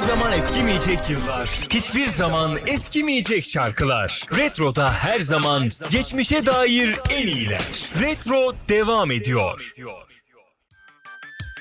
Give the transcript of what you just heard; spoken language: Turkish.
zaman eskimeyecek yıllar. Hiçbir zaman eskimeyecek şarkılar. Retro'da her zaman geçmişe dair en iyiler. Retro devam ediyor.